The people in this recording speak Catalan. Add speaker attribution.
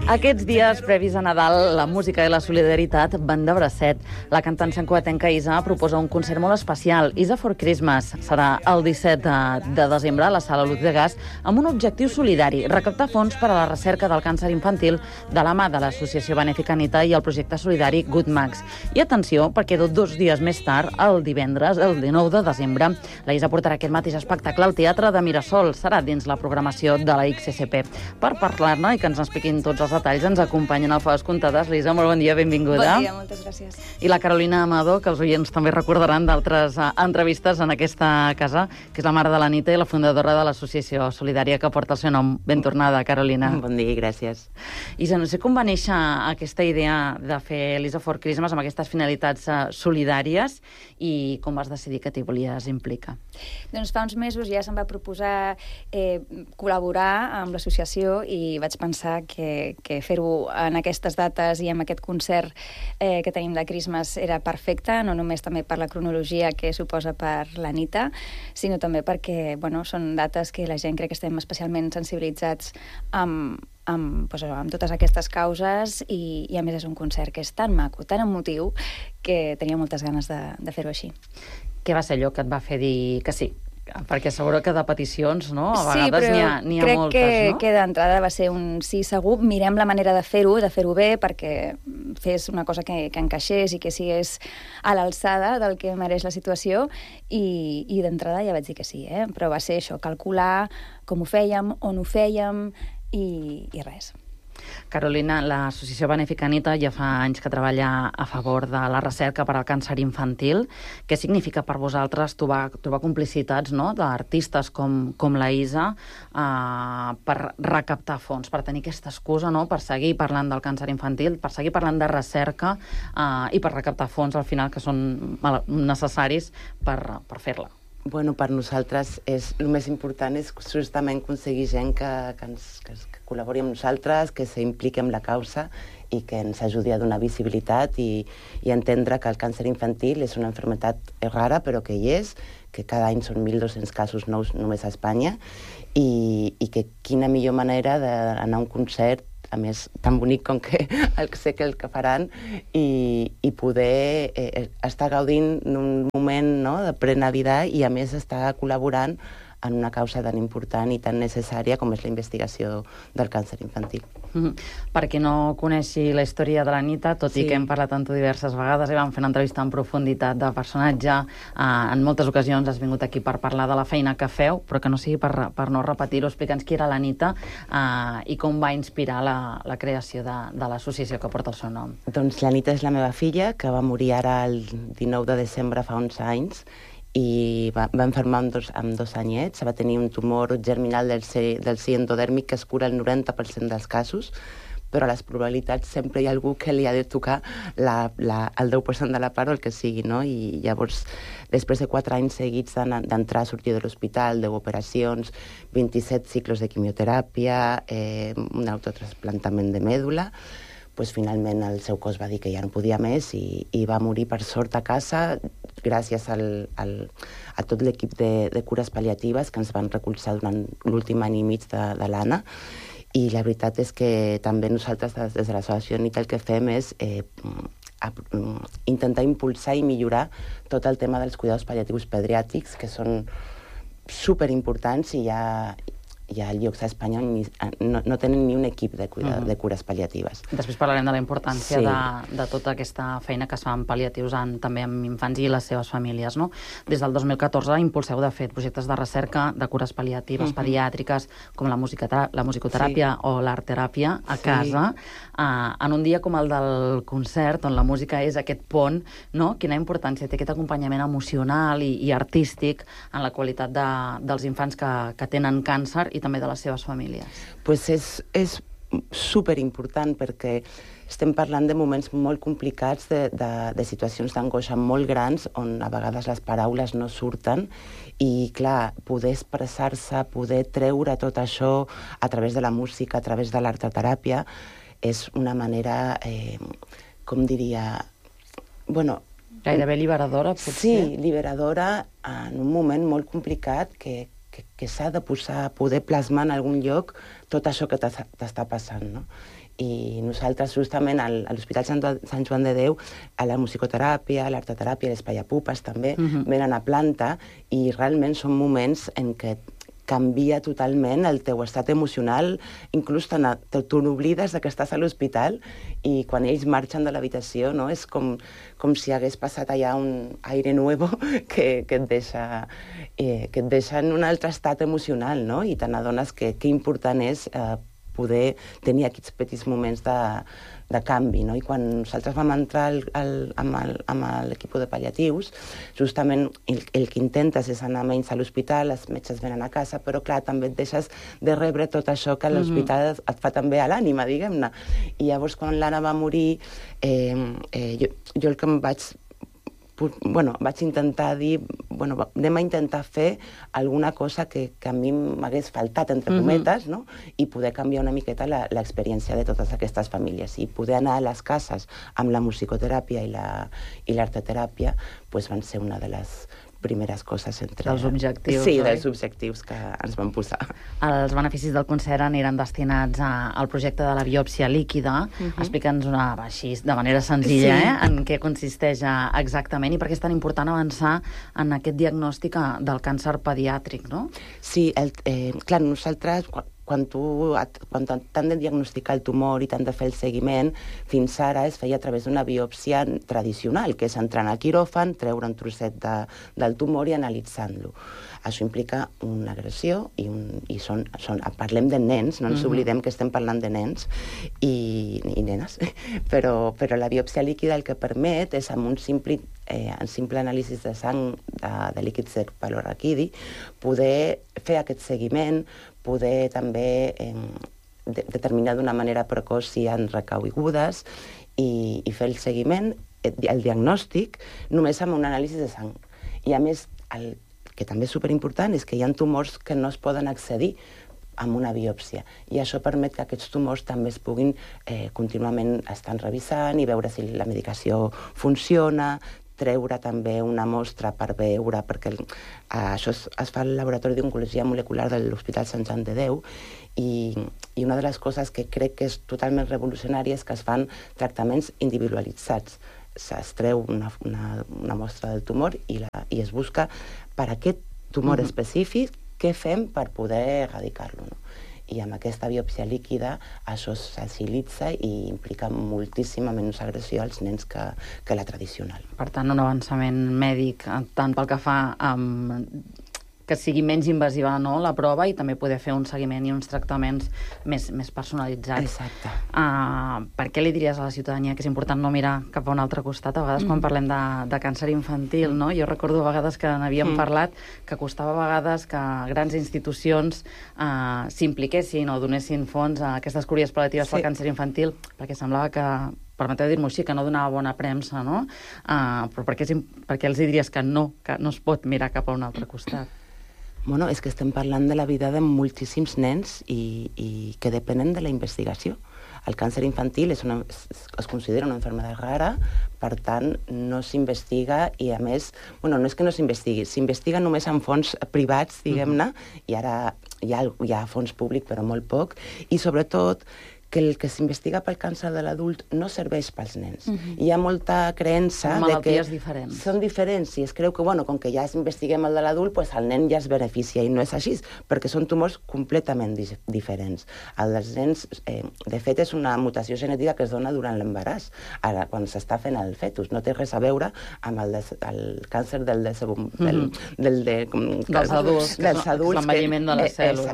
Speaker 1: Aquests dies previs a Nadal, la música i la solidaritat van de bracet. La cantant santcugatenca Isa proposa un concert molt especial, Isa for Christmas. Serà el 17 de desembre a la Sala Luz de Gas amb un objectiu solidari, recaptar fons per a la recerca del càncer infantil de la mà de l'Associació Benèfica Anita i el projecte solidari Good Max. I atenció, perquè 2 dies més tard, el divendres, el 19 de desembre, la Isa portarà aquest mateix espectacle al Teatre de Mirasol. Serà dins la programació de la XSP. Per parlar-ne i que ens expliquin tots els detalls, ens acompanyen al Faves Comptades. Lisa, molt bon dia, benvinguda.
Speaker 2: Bon dia, moltes gràcies.
Speaker 1: I la Carolina Amado, que els oients també recordaran d'altres entrevistes en aquesta casa, que és la mare de l'Anita i la fundadora de l'associació solidària que porta el seu nom. Ben tornada, Carolina.
Speaker 3: Bon dia i gràcies.
Speaker 1: Isa, no sé com va néixer aquesta idea de fer l'Isa for Christmas amb aquestes finalitats solidàries i com vas decidir que t'hi volies implicar.
Speaker 2: Doncs fa uns mesos ja se'm va proposar col·laborar amb l'associació i vaig pensar que fer-ho en aquestes dates i amb aquest concert que tenim de Christmas era perfecte, no només també per la cronologia que suposa per l'Anita, sinó també perquè són dates que la gent crec que estem especialment sensibilitzats amb totes aquestes causes i a més és un concert que és tan maco, tan emotiu, que tenia moltes ganes de fer-ho així.
Speaker 1: Què va ser allò que et va fer dir que sí? Perquè seguro que de peticions, no? A vegades n'hi ha moltes, no?
Speaker 2: Crec que d'entrada va ser un sí segur. Mirem la manera de fer-ho bé, perquè fes una cosa que encaixés i que sigués a l'alçada del que mereix la situació, i d'entrada ja vaig dir que sí, però va ser això, calcular com ho fèiem, on ho fèiem, i res.
Speaker 1: Carolina, l'Associació Benèfica Anita ja fa anys que treballa a favor de la recerca per al càncer infantil. Què significa per vosaltres trobar complicitats, no?, d'artistes com la Isa per recaptar fons, per tenir aquesta excusa, no?, per seguir parlant del càncer infantil, per seguir parlant de recerca i per recaptar fons al final que són necessaris per fer-la?
Speaker 3: Bueno, per nosaltres el més important és justament aconseguir gent que col·labori amb nosaltres, que s'impliqui amb la causa i que ens ajudi a donar visibilitat i entendre que el càncer infantil és una malaltia rara, però que hi és, que cada any són 1.200 casos nous només a Espanya, i que quina millor manera d'anar a un concert, a més, tan bonic com que sé que el que faran, i poder estar gaudint d'un moment, no?, de plena vida i, a més, estar col·laborant en una causa tan important i tan necessària com és la investigació del càncer infantil.
Speaker 1: Per qui no coneixi la història de l'Anita, tot i que hem parlat amb tu diverses vegades i vam fer una entrevista en profunditat de personatge, en moltes ocasions has vingut aquí per parlar de la feina que feu, però que no sigui per no repetir-ho. Explica'ns qui era l'Anita i com va inspirar la creació de l'associació que porta el seu nom.
Speaker 3: Doncs l'Anita és la meva filla, que va morir ara el 19 de desembre fa 11 anys, i va enfermar amb 2 anyets. Va tenir un tumor germinal del si endodèrmic que es cura el 90% dels casos, però a les probabilitats sempre hi ha algú que li ha de tocar el 10% de la part o el que sigui, no? I llavors, després de 4 anys seguits d'entrar a sortir de l'hospital, 10 operacions, 27 ciclos de quimioteràpia, un autotrasplantament de mèdula, finalment el seu cos va dir que ja no podia més i va morir per sort a casa gràcies a tot l'equip de cures pal·liatives que ens van recolzar durant l'últim any i mig de l'Anna. I la veritat és que també nosaltres des de l'associació Anita el que fem és intentar impulsar i millorar tot el tema dels cuidados pal·liatius pediàtrics, que són superimportants, i hi ha llocs a Espanya on no tenen ni un equip de cures pal·liatives.
Speaker 1: Després parlarem de la importància de tota aquesta feina que es fa amb pal·liatius també amb infants i les seves famílies, no? Des del 2014 impulseu, de fet, projectes de recerca de cures pal·liatives pediàtriques, com la musicoteràpia o l'artteràpia a casa. En un dia com el del concert, on la música és aquest pont, no? Quina importància té aquest acompanyament emocional i artístic en la qualitat dels infants que tenen càncer i també de les seves famílies?
Speaker 3: Pues és superimportant, perquè estem parlant de moments molt complicats, de situacions d'angoixa molt grans, on a vegades les paraules no surten, i clar, poder expressar-se, poder treure tot això a través de la música, a través de l'arteteràpia, és una manera, com diria,
Speaker 1: gairebé liberadora, potser?
Speaker 3: Sí, liberadora en un moment molt complicat que que s'ha de poder plasmar en algun lloc tot això que t'està passant, no? I nosaltres, justament, a l'Hospital Sant Joan de Déu, a la musicoteràpia, a l'arteteràpia, a l'espai a pupes, també, venen a planta, i realment són moments en què canvia totalment el teu estat emocional, inclús tu n'oblides que estàs a l'hospital, i quan ells marxen de l'habitació, no? És com si hagués passat allà un aire nuevo que et deixa en un altre estat emocional, no? I te n'adones que important és poder tenir aquests petits moments de canvi, no? I quan nosaltres vam entrar amb l'equip de pal·liatius, justament el que intentes és anar menys a l'hospital, els metges venen a casa, però clar, també et deixes de rebre tot això que l'hospital et fa també a l'ànima, diguem-ne. I llavors, quan l'Anna va morir, jo el que em vaig intentar dir, anem a intentar fer alguna cosa que a mi m'hagués faltat, entre cometes, no? I poder canviar una miqueta l'experiència de totes aquestes famílies. I poder anar a les cases amb la musicoteràpia i l'arteteràpia van ser una de les primeres coses entre...
Speaker 1: Dels objectius,
Speaker 3: sí,
Speaker 1: oi?
Speaker 3: dels objectius que ens van posar.
Speaker 1: Els beneficis del concert aniran destinats al projecte de la biòpsia líquida. Explica'ns així, de manera senzilla, en què consisteix exactament i per què és tan important avançar en aquest diagnòstic del càncer pediàtric, no?
Speaker 3: Sí, clar, nosaltres... Quan t'han de diagnosticar el tumor i t'han de fer el seguiment, fins ara es feia a través d'una biòpsia tradicional, que és entrar al quiròfan, treure un trosset del tumor i analitzant-lo. Això implica una agressió i parlem de nens, no ens oblidem que estem parlant de nens i nenes, però la biòpsia líquida el que permet és amb un simple anàlisi de sang de líquid cefalorraquidi poder fer aquest seguiment, poder també determinar d'una manera precoç si hi ha recaigudes i fer el seguiment, el diagnòstic, només amb un anàlisi de sang. I a més, el que també és superimportant és que hi ha tumors que no es poden accedir amb una biòpsia. I això permet que aquests tumors també es puguin contínuament estar revisant i veure si la medicació funciona, treure també una mostra per veure, perquè això es fa al Laboratori d'Oncologia Molecular de l'Hospital Sant Joan de Déu, i una de les coses que crec que és totalment revolucionària és que es fan tractaments individualitzats. Es treu una mostra del tumor i es busca per aquest tumor específic què fem per poder erradicar-lo, no? I amb aquesta biòpsia líquida això s'agilitza i implica moltíssima menys agressió als nens que la tradicional.
Speaker 1: Per tant, un avançament mèdic tant pel que fa que sigui menys invasiva, no, la prova, i també poder fer un seguiment i uns tractaments més personalitzats.
Speaker 3: Exacte.
Speaker 1: Per què li diries a la ciutadania que és important no mirar cap a un altre costat? A vegades quan parlem de càncer infantil, no? Jo recordo a vegades que n'havíem parlat que costava a vegades que grans institucions s'impliquessin o donessin fons a aquestes cures pal·liatives pel càncer infantil, perquè semblava que, permeteu dir-m'ho així, que no donava bona premsa, no? Però per què els diries que no es pot mirar cap a un altre costat?
Speaker 3: Bueno, és que estem parlant de la vida de moltíssims nens i que depenen de la investigació. El càncer infantil es considera una malaltia rara, per tant, no s'investiga i, a més, no és que no s'investigui, s'investiga només en fons privats, diguem-ne, i ara hi ha fons públic, però molt poc, i sobretot que el que s'investiga pel càncer de l'adult no serveix pels nens. Hi ha molta creença
Speaker 1: són
Speaker 3: de que
Speaker 1: malalties diferents.
Speaker 3: Són diferents, i es creu que, com que ja investiguem el de l'adult, el nen ja es beneficia, i no és així, perquè són tumors completament diferents. El dels nens, de fet, és una mutació genètica que es dona durant l'embaràs, quan s'està fent el fetus. No té res a veure amb el càncer dels adults.
Speaker 1: Dels adults, l'envelliment de les cèl·lules.